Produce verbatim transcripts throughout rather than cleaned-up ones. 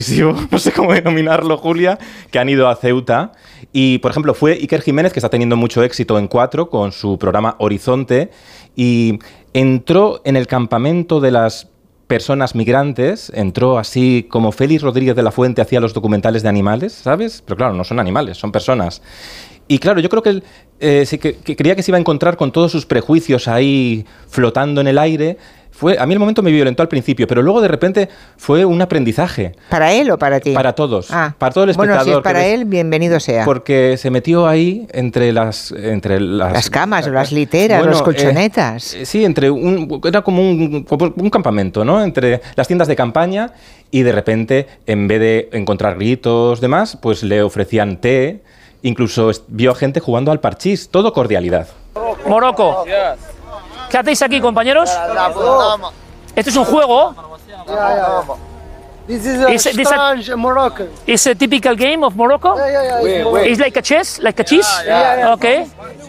no sé cómo denominarlo, Julia, que han ido a Ceuta. Y, por ejemplo, fue Iker Jiménez, que está teniendo mucho éxito en Cuatro con su programa Horizonte, y entró en el campamento de las personas migrantes, entró así como Félix Rodríguez de la Fuente hacía los documentales de animales, ¿sabes? Pero claro, no son animales, son personas. Y claro, yo creo que él eh, sí, que, que creía que se iba a encontrar con todos sus prejuicios ahí flotando en el aire. Fue, a mí el momento me violentó al principio, pero luego de repente fue un aprendizaje. ¿Para él o para ti? Para todos, ah. para todo el espectador. Bueno, si es para él, bienvenido sea. Porque se metió ahí entre las... Entre las, las camas, o las literas, bueno, los colchonetas. Eh, sí, entre un, era como un, un campamento, ¿no? Entre las tiendas de campaña y de repente, en vez de encontrar gritos, demás, pues le ofrecían té, incluso vio a gente jugando al parchís, todo cordialidad. Morocco. ¿Qué hacéis aquí, compañeros? ¿Esto es un juego? This is a Is it- this strange Moroccan. ¿Es a typical game of Morocco? Yeah, yeah, yeah. ¿Es like a chess? ¿Like a chess? Yeah, yeah. Okay.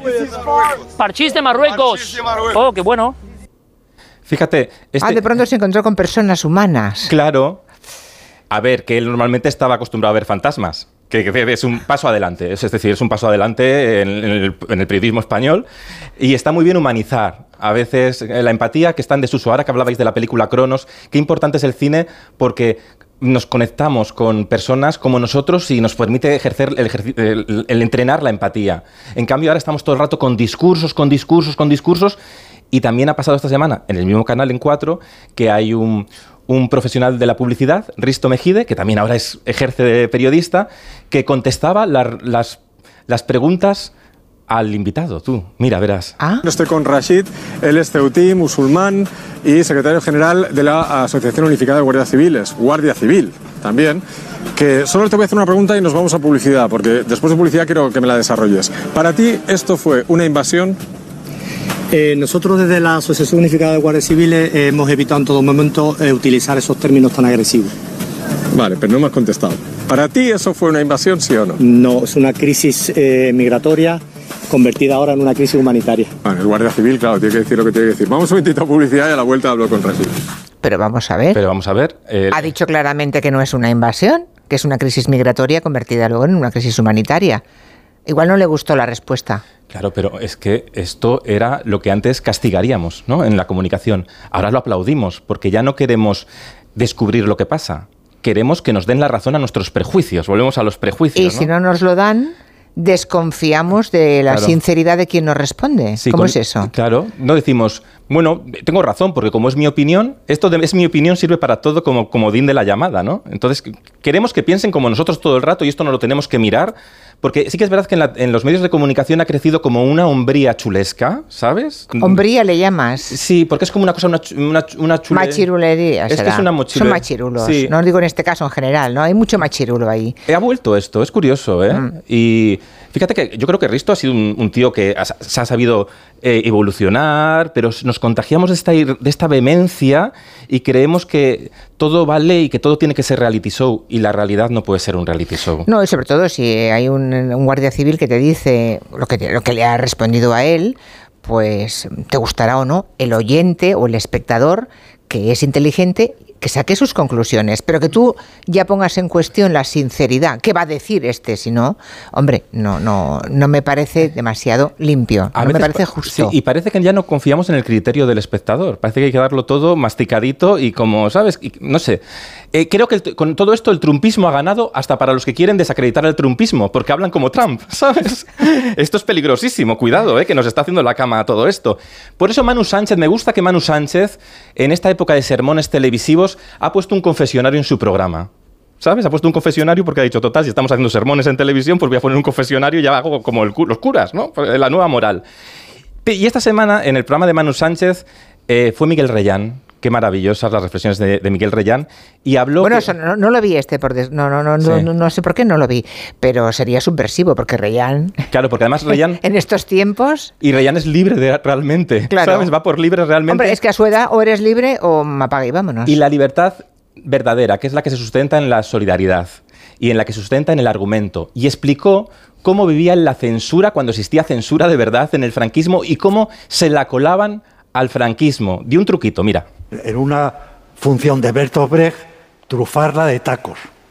Parchís de Marruecos. Oh, qué bueno. Fíjate... Este, Ah, de pronto se encontró con personas humanas. Claro. A ver, que él normalmente estaba acostumbrado a ver fantasmas. Que, que es un paso adelante, es, es decir, es un paso adelante en, en, el, en el periodismo español, y está muy bien humanizar a veces la empatía, que está en desuso. Ahora que hablabais de la película Cronos, qué importante es el cine, porque nos conectamos con personas como nosotros y nos permite ejercer el, el, el entrenar la empatía. En cambio, ahora estamos todo el rato con discursos, con discursos, con discursos, y también ha pasado esta semana en el mismo canal, en Cuatro, que hay un... un profesional de la publicidad, Risto Mejide, que también ahora es, ejerce de periodista, que contestaba la, las, las preguntas al invitado. Tú, mira, verás. ¿Ah? Estoy con Rashid, él es ceutí, musulmán y secretario general de la Asociación Unificada de Guardias Civiles, Guardia Civil también, que solo te voy a hacer una pregunta y nos vamos a publicidad, porque después de publicidad quiero que me la desarrolles. Para ti, ¿esto fue una invasión? Eh, nosotros desde la Asociación Unificada de Guardias Civiles eh, hemos evitado en todo momento eh, utilizar esos términos tan agresivos. Vale, pero no me has contestado. ¿Para ti eso fue una invasión, sí o no? No, es una crisis eh, migratoria convertida ahora en una crisis humanitaria. Bueno, el Guardia Civil, claro, tiene que decir lo que tiene que decir. Vamos un momentito a publicidad y a la vuelta hablo con Rashid. Pero vamos a ver. Pero vamos a ver... Eh, ha dicho claramente que no es una invasión, que es una crisis migratoria convertida luego en una crisis humanitaria. Igual no le gustó la respuesta. Claro, pero es que esto era lo que antes castigaríamos, ¿no?, en la comunicación. Ahora lo aplaudimos, porque ya no queremos descubrir lo que pasa. Queremos que nos den la razón a nuestros prejuicios. Volvemos a los prejuicios, Y ¿no? si no nos lo dan, desconfiamos de la Claro. sinceridad de quien nos responde. Sí, ¿Cómo con- es eso? Claro, no decimos, bueno, tengo razón, porque como es mi opinión, esto de, es mi opinión sirve para todo como comodín de la llamada, ¿no? Entonces, queremos que piensen como nosotros todo el rato y esto no lo tenemos que mirar, porque sí que es verdad que en, la- en los medios de comunicación ha crecido como una hombría chulesca, ¿sabes? Hombría le llamas. Sí, porque es como una cosa, una, ch- una, ch- una chule... Machirulería Es que será. es una mochile- Son machirulos. Sí. No digo en este caso en general, ¿no? Hay mucho machirulo ahí. Ha vuelto esto, es curioso, ¿eh? Mm. Y fíjate que yo creo que Risto ha sido un, un tío que ha- se ha sabido eh, evolucionar, pero nos contagiamos de esta, ir- de esta vehemencia y creemos que todo vale y que todo tiene que ser reality show, y la realidad no puede ser un reality show. No, y sobre todo si hay un, un guardia civil que te dice lo que, te- lo que le ha respondido a él, pues te gustará o no, el oyente o el espectador que es inteligente, que saque sus conclusiones, pero que tú ya pongas en cuestión la sinceridad. ¿Qué va a decir este? Si no, hombre, no, no, no me parece demasiado limpio, A no me veces parece pa- justo. sí, y parece que ya no confiamos en el criterio del espectador. Parece que hay que darlo todo masticadito y como, ¿sabes? Y, no sé. Eh, creo que el- con todo esto el trumpismo ha ganado hasta para los que quieren desacreditar el trumpismo, porque hablan como Trump, ¿sabes? Esto es peligrosísimo. Cuidado, ¿eh? Que nos está haciendo la cama a todo esto. Por eso Manu Sánchez, me gusta que Manu Sánchez, en esta época de sermones televisivos, ha puesto un confesionario en su programa. ¿Sabes? Ha puesto un confesionario porque ha dicho, total, si estamos haciendo sermones en televisión, pues voy a poner un confesionario y ya hago como el cu- los curas, ¿no? La nueva moral. Pe- Y esta semana, en el programa de Manu Sánchez, eh, fue Miguel Reyán. Qué maravillosas las reflexiones de, de Miguel Reyán. Y habló... Bueno, que- eso no, no lo vi este, por des- no, no, no, no, Sí. no, no sé por qué no lo vi, pero sería subversivo, porque Reyán, Claro, porque además Reyán... en estos tiempos... Y Reyán es libre de, realmente, Claro. ¿sabes? Va por libre realmente. Hombre, es que a su edad o eres libre o me apaga y vámonos. Y la libertad verdadera, que es la que se sustenta en la solidaridad y en la que se sustenta en el argumento. Y explicó cómo vivía en la censura, cuando existía censura de verdad en el franquismo, y cómo se la colaban al franquismo. Dio un truquito, mira. En una función de Bertolt Brecht, trufarla de tacos.